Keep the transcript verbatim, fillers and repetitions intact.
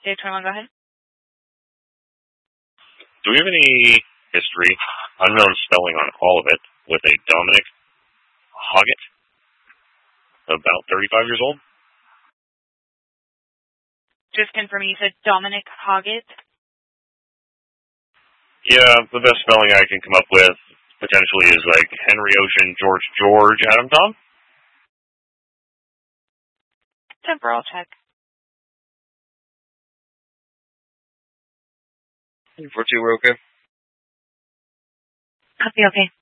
Dave twenty-one, go ahead. Do we have any history, unknown spelling on all of it, with a Dominic Hoggett, about thirty-five years old? Just confirming, you said Dominic Hoggett? Yeah, the best spelling I can come up with potentially is like Henry Ocean, George George, Adam Tom. Temporal check. For two, we're okay. Copy, okay.